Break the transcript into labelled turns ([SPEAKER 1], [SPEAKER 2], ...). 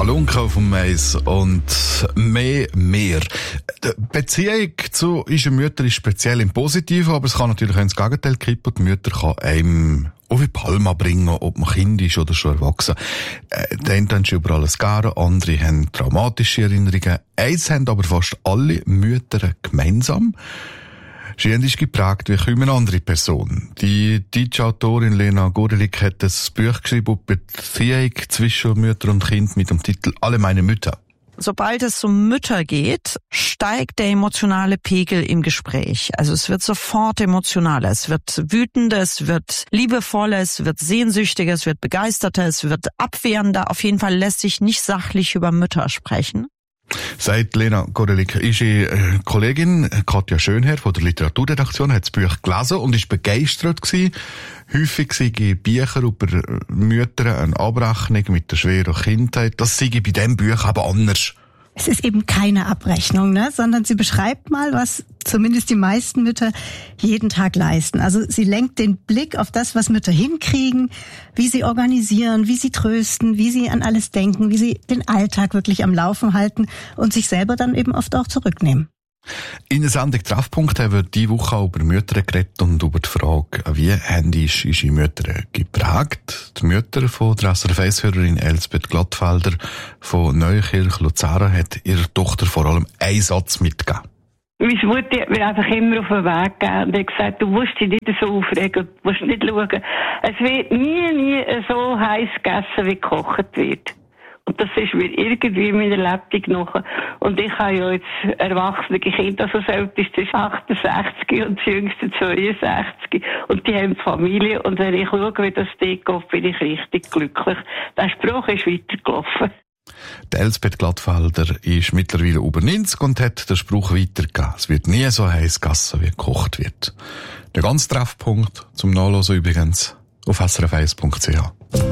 [SPEAKER 1] Halunke auf dem Mais und mehr. Die Beziehung zu unseren Müttern ist speziell im Positiven, aber es kann natürlich auch ins Gegenteil kippen. Die Mütter kann einem auch wie Palma bringen, ob man Kind ist oder schon erwachsen. Die einen haben schon über alles gerne, andere haben traumatische Erinnerungen. Eins haben aber fast alle Mütter gemeinsam. Sie ist geprägt wie kaum eine andere Person. Die deutsche Autorin Lena Gorelik hat ein Buch geschrieben über die Beziehung zwischen Mütter und Kind mit dem Titel Alle meine Mütter.
[SPEAKER 2] Sobald es um Mütter geht, steigt der emotionale Pegel im Gespräch. Also es wird sofort emotionaler, es wird wütender, es wird liebevoller, es wird sehnsüchtiger, es wird begeisterter, es wird abwehrender. Auf jeden Fall lässt sich nicht sachlich über Mütter sprechen.
[SPEAKER 1] Sagt Lena Gorelik, ihre Kollegin Katja Schönherr von der Literaturredaktion hat das Buch gelesen und ist begeistert gewesen. Häufig sei Bücher über Mütter eine Abrechnung mit der schweren Kindheit. Das sei bei diesem Buch aber anders.
[SPEAKER 3] Es ist eben keine Abrechnung, sondern sie beschreibt mal, was zumindest die meisten Mütter jeden Tag leisten. Also sie lenkt den Blick auf das, was Mütter hinkriegen, wie sie organisieren, wie sie trösten, wie sie an alles denken, wie sie den Alltag wirklich am Laufen halten und sich selber dann eben oft auch zurücknehmen.
[SPEAKER 1] In der Sendung Treffpunkt haben wir diese Woche auch über Mütter geredet und über die Frage, wie haben unsere Mütter geprägt. Die Mütter von der SRF-Hörerin Elsbeth Glattfelder von Neukirch Luzern hat ihrer Tochter vor allem einen Satz mitgegeben.
[SPEAKER 4] Meine Mutter hat mir einfach immer auf den Weg gegeben und hat gesagt, du musst dich nicht so aufregen, du musst nicht schauen. Es wird nie so heiß gegessen, wie gekocht wird. Und das ist mir irgendwie in meiner Lebtung noch. Und ich habe ja jetzt erwachsene Kinder, also das älteste ist 68 und das jüngste 62. Und die haben Familie. Und wenn ich schaue, wie das dort geht, bin ich richtig glücklich. Der Spruch ist weitergelaufen.
[SPEAKER 1] Die Elsbeth Glattfelder ist mittlerweile über 90 und hat den Spruch weitergegeben. Es wird nie so heiß gegessen, wie gekocht wird. Der ganze Treffpunkt zum Nachlesen übrigens auf srf1.ch.